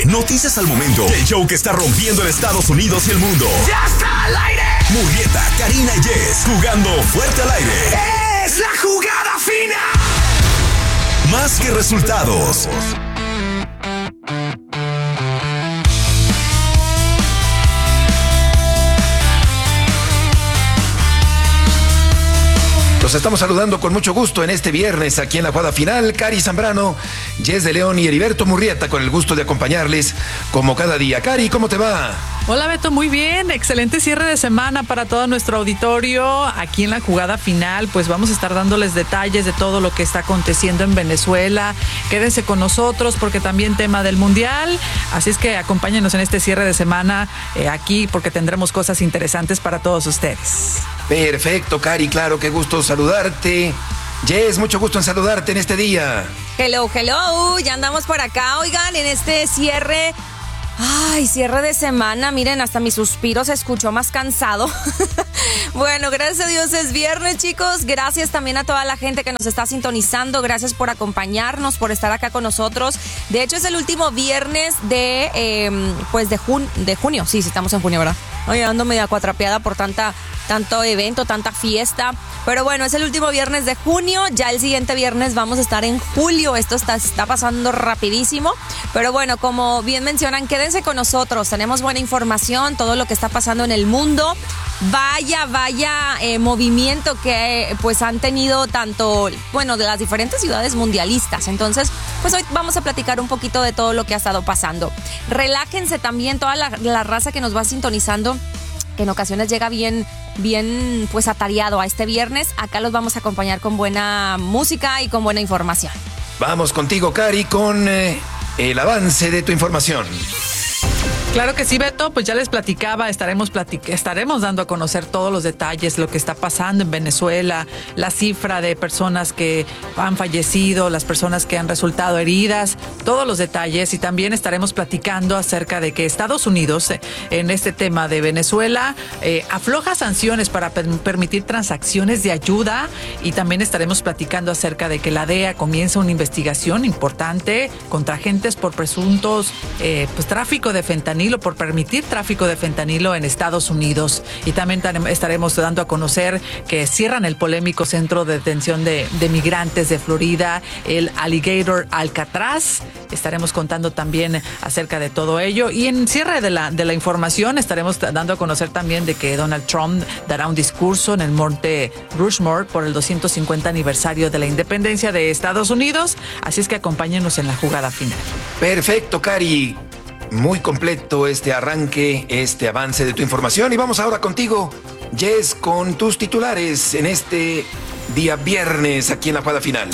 noticias al momento. El show que está rompiendo en Estados Unidos y el mundo. ¡Ya está al aire! Murrieta, Karina y Jess, jugando fuerte al aire. ¡Es la jugada fina! Más que resultados. Los estamos saludando con mucho gusto en este viernes aquí en la jugada final. Cari Zambrano, Jess de León y Heriberto Murrieta con el gusto de acompañarles como cada día. Cari, ¿cómo te va? Hola Beto, muy bien, excelente cierre de semana para todo nuestro auditorio. Aquí en la jugada final, pues vamos a estar dándoles detalles de todo lo que está aconteciendo en Venezuela. Quédense con nosotros porque también tema del Mundial, así es que acompáñenos en este cierre de semana aquí porque tendremos cosas interesantes para todos ustedes. Perfecto, Cari, claro, qué gusto saludarte. Jess, mucho gusto en saludarte en este día. Hello, ya andamos por acá, oigan, en este cierre de semana, miren, hasta mi suspiro se escuchó más cansado. Bueno, gracias a Dios es viernes, chicos. Gracias también a toda la gente que nos está sintonizando. Gracias por acompañarnos, por estar acá con nosotros. De hecho, es el último viernes de junio. Sí, estamos en junio, ¿verdad? Oye, ando media cuatrapeada por tanto evento, tanta fiesta. Pero bueno, es el último viernes de junio. Ya el siguiente viernes vamos a estar en julio. Esto está pasando rapidísimo. Pero bueno, como bien mencionan, quédense con nosotros. Tenemos buena información, todo lo que está pasando en el mundo. Vaya movimiento que pues han tenido de las diferentes ciudades mundialistas. Entonces, pues hoy vamos a platicar un poquito de todo lo que ha estado pasando. Relájense también toda la raza que nos va sintonizando, que en ocasiones llega bien pues atareado a este viernes. Acá los vamos a acompañar con buena música y con buena información. Vamos contigo, Cari, con el avance de tu información. Claro que sí, Beto, pues ya les platicaba, estaremos dando a conocer todos los detalles, lo que está pasando en Venezuela, la cifra de personas que han fallecido, las personas que han resultado heridas, todos los detalles, y también estaremos platicando acerca de que Estados Unidos, en este tema de Venezuela, afloja sanciones para permitir transacciones de ayuda, y también estaremos platicando acerca de que la DEA comienza una investigación importante contra agentes por presuntos tráfico de fentanilo, por permitir tráfico de fentanilo en Estados Unidos. Y también estaremos dando a conocer que cierran el polémico centro de detención de migrantes de Florida, el Alligator Alcatraz. Estaremos contando también acerca de todo ello. Y en cierre de la información estaremos dando a conocer también de que Donald Trump dará un discurso en el Monte Rushmore por el 250 aniversario de la independencia de Estados Unidos. Así es que acompáñenos en la jugada final. Perfecto, Cari. Muy completo este arranque, este avance de tu información. Y vamos ahora contigo, Jess, con tus titulares en este día viernes aquí en la jugada final.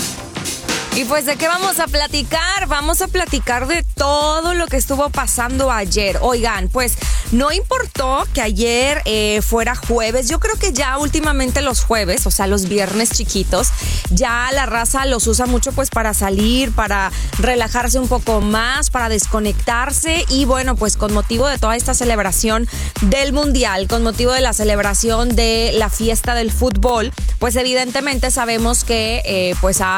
Y pues, ¿de qué vamos a platicar? Vamos a platicar de todo lo que estuvo pasando ayer. Oigan, pues no importó que ayer fuera jueves. Yo creo que ya últimamente los jueves, o sea, los viernes chiquitos, ya la raza los usa mucho pues para salir, para relajarse un poco más, para desconectarse. Y bueno, pues con motivo de toda esta celebración del Mundial, con motivo de la celebración de la fiesta del fútbol, pues evidentemente sabemos que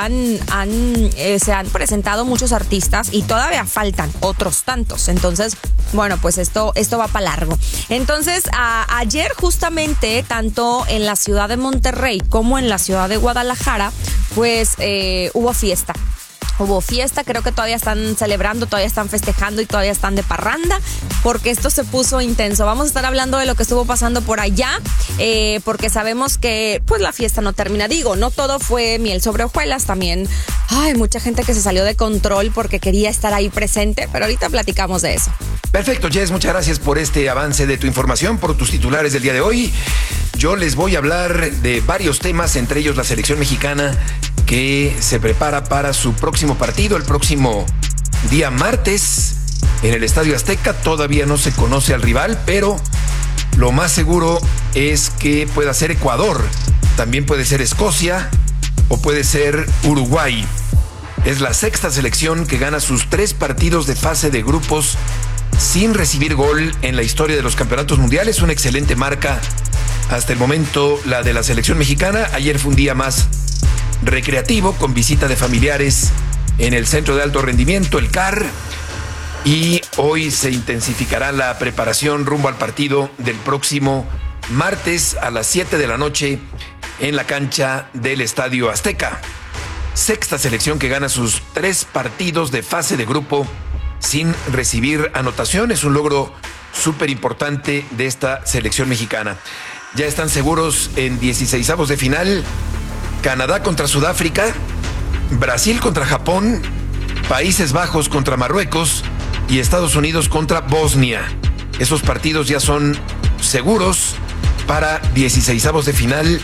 se han presentado muchos artistas y todavía faltan otros tantos. Entonces, bueno, pues esto va para largo. Entonces, ayer justamente, tanto en la ciudad de Monterrey como en la ciudad de Guadalajara, pues hubo fiesta. Creo que todavía están celebrando, todavía están festejando y todavía están de parranda, porque esto se puso intenso. Vamos a estar hablando de lo que estuvo pasando por allá, porque sabemos que pues la fiesta no termina. Digo, no todo fue miel sobre hojuelas, también hay mucha gente que se salió de control porque quería estar ahí presente, pero ahorita platicamos de eso. Perfecto, Jess, muchas gracias por este avance de tu información, por tus titulares del día de hoy. Yo les voy a hablar de varios temas, entre ellos la selección mexicana que se prepara para su próximo partido el próximo día martes en el Estadio Azteca. Todavía no se conoce al rival, pero lo más seguro es que pueda ser Ecuador, también puede ser Escocia o puede ser Uruguay. Es la sexta selección que gana sus 3 partidos de fase de grupos sin recibir gol en la historia de los campeonatos mundiales. Una excelente marca hasta el momento la de la selección mexicana. Ayer fue un día más recreativo con visita de familiares en el Centro de Alto Rendimiento, el CAR. y hoy se intensificará la preparación rumbo al partido del próximo martes a las 7 de la noche en la cancha del Estadio Azteca. Sexta selección que gana sus 3 partidos de fase de grupo sin recibir anotación. Es un logro súper importante de esta selección mexicana. Ya están seguros en 16avos de final Canadá contra Sudáfrica, Brasil contra Japón, Países Bajos contra Marruecos y Estados Unidos contra Bosnia. Esos partidos ya son seguros para 16avos de final.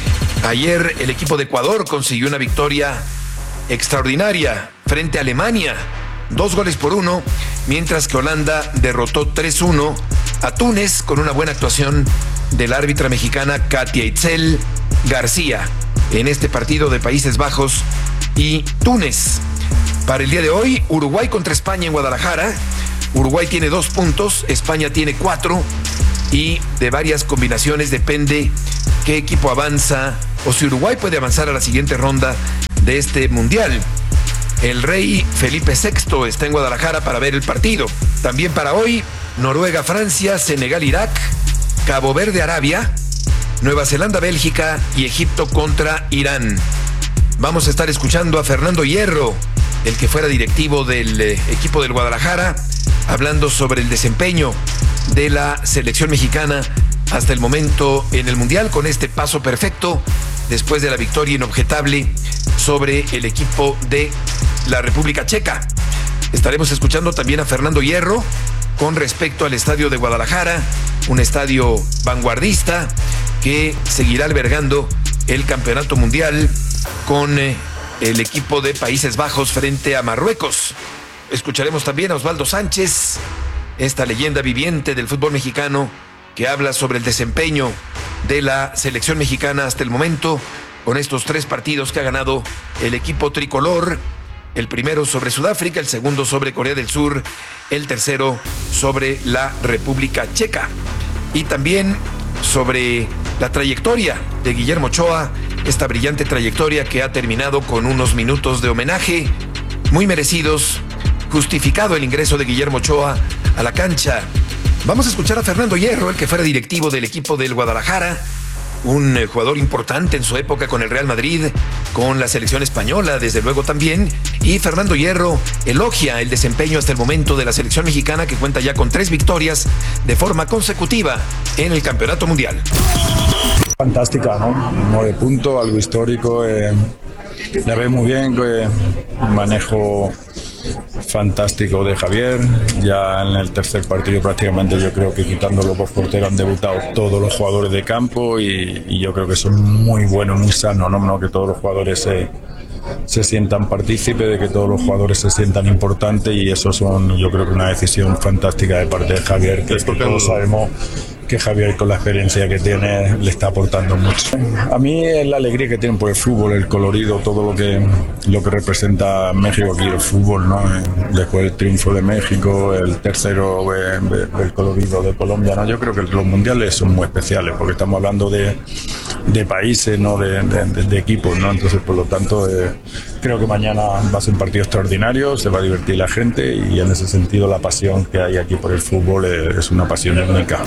Ayer el equipo de Ecuador consiguió una victoria extraordinaria frente a Alemania, 2-1, mientras que Holanda derrotó 3-1 a Túnez con una buena actuación de la árbitra mexicana Katia Itzel García en este partido de Países Bajos y Túnez. Para el día de hoy, Uruguay contra España en Guadalajara. Uruguay tiene 2 puntos, España tiene 4 y de varias combinaciones depende qué equipo avanza o si Uruguay puede avanzar a la siguiente ronda de este mundial. El rey Felipe VI está en Guadalajara para ver el partido. También para hoy, Noruega, Francia, Senegal, Irak, Cabo Verde, Arabia, Nueva Zelanda, Bélgica y Egipto contra Irán. Vamos a estar escuchando a Fernando Hierro, el que fuera directivo del equipo del Guadalajara, hablando sobre el desempeño de la selección mexicana hasta el momento en el Mundial, con este paso perfecto después de la victoria inobjetable sobre el equipo de la República Checa. Estaremos escuchando también a Fernando Hierro con respecto al estadio de Guadalajara, un estadio vanguardista que seguirá albergando el Campeonato Mundial con el equipo de Países Bajos frente a Marruecos. Escucharemos también a Osvaldo Sánchez, esta leyenda viviente del fútbol mexicano, que habla sobre el desempeño de la selección mexicana hasta el momento con estos 3 partidos que ha ganado el equipo tricolor. El primero sobre Sudáfrica, el segundo sobre Corea del Sur, el tercero sobre la República Checa. Y también sobre la trayectoria de Guillermo Ochoa, esta brillante trayectoria que ha terminado con unos minutos de homenaje muy merecidos, justificado el ingreso de Guillermo Ochoa a la cancha. Vamos a escuchar a Fernando Hierro, el que fuera directivo del equipo del Guadalajara, un jugador importante en su época con el Real Madrid, con la selección española, desde luego también. Y Fernando Hierro elogia el desempeño hasta el momento de la selección mexicana, que cuenta ya con 3 victorias de forma consecutiva en el Campeonato Mundial. Fantástica, ¿no? 9 puntos, algo histórico. La ve muy bien, manejo fantástico de Javier. Ya en el tercer partido prácticamente yo creo que quitando los 2 porteros han debutado todos los jugadores de campo y yo creo que son muy buenos, muy sanos, ¿no? Que todos los jugadores se sientan partícipes, de que todos los jugadores se sientan importantes, y eso son, yo creo que una decisión fantástica de parte de Javier, que todos sabemos que Javier, con la experiencia que tiene, le está aportando mucho. A mí es la alegría que tienen por el fútbol, el colorido, todo lo que representa México aquí, el fútbol, ¿no? Después del triunfo de México, el tercero del colorido de Colombia, ¿no? Yo creo que los mundiales son muy especiales porque estamos hablando de países, ¿no? De equipos, ¿no? Entonces, por lo tanto, creo que mañana va a ser un partido extraordinario, se va a divertir la gente, y en ese sentido la pasión que hay aquí por el fútbol es una pasión única.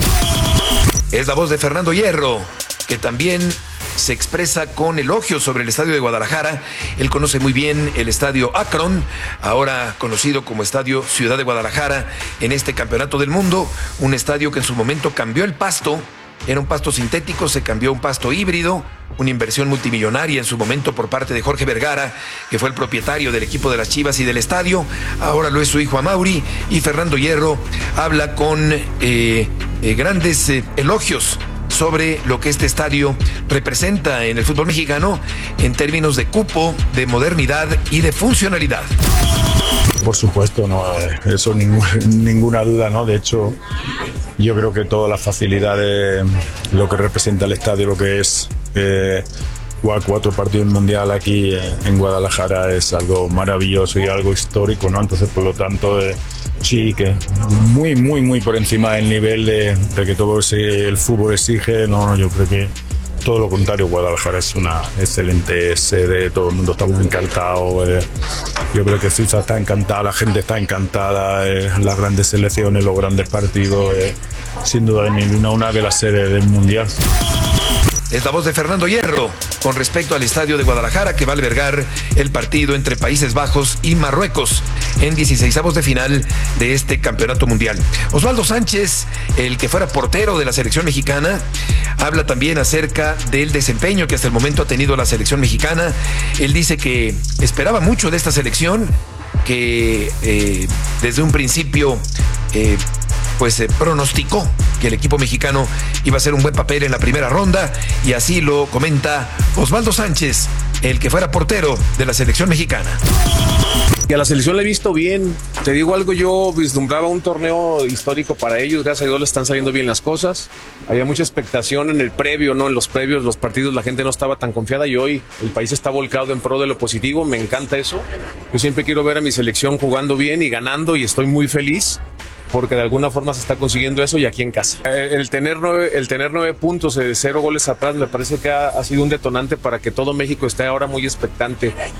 Es la voz de Fernando Hierro, que también se expresa con elogios sobre el estadio de Guadalajara. Él conoce muy bien el estadio Akron, ahora conocido como Estadio Ciudad de Guadalajara, en este Campeonato del Mundo, un estadio que en su momento cambió el pasto. Era un pasto sintético, se cambió a un pasto híbrido, una inversión multimillonaria en su momento por parte de Jorge Vergara, que fue el propietario del equipo de las Chivas y del estadio. Ahora lo es su hijo Amaury, y Fernando Hierro habla con grandes elogios sobre lo que este estadio representa en el fútbol mexicano en términos de cupo, de modernidad y de funcionalidad. Por supuesto, no, eso ninguna duda, ¿no? De hecho, yo creo que todas las facilidades, lo que representa el estadio, lo que es jugar 4 partidos mundial aquí en Guadalajara, es algo maravilloso y algo histórico, ¿no? Entonces, por lo tanto, sí, que muy, muy, muy por encima del nivel de que todo el fútbol exige, ¿no? Yo creo que todo lo contrario, Guadalajara es una excelente sede, todo el mundo está muy encantado. Yo creo que Suiza está encantada, la gente está encantada, las grandes selecciones, los grandes partidos, sin duda ninguna, una de las sedes del Mundial. Es la voz de Fernando Hierro con respecto al estadio de Guadalajara, que va a albergar el partido entre Países Bajos y Marruecos en 16avos de final de este campeonato mundial. Osvaldo Sánchez, el que fuera portero de la selección mexicana, habla también acerca del desempeño que hasta el momento ha tenido la selección mexicana. Él dice que esperaba mucho de esta selección, que desde un principio pronosticó que el equipo mexicano iba a hacer un buen papel en la primera ronda, y así lo comenta Osvaldo Sánchez, el que fuera portero de la selección mexicana. Y a la selección la he visto bien. Te digo algo, yo vislumbraba un torneo histórico para ellos. Gracias a Dios le están saliendo bien las cosas. Había mucha expectación en el previo, ¿no? En los previos, los partidos, la gente no estaba tan confiada, y hoy el país está volcado en pro de lo positivo. Me encanta eso. Yo siempre quiero ver a mi selección jugando bien y ganando, y estoy muy feliz porque de alguna forma se está consiguiendo eso, y aquí en casa. El tener 9 puntos de 0 goles atrás me parece que ha sido un detonante para que todo México esté ahora muy expectante.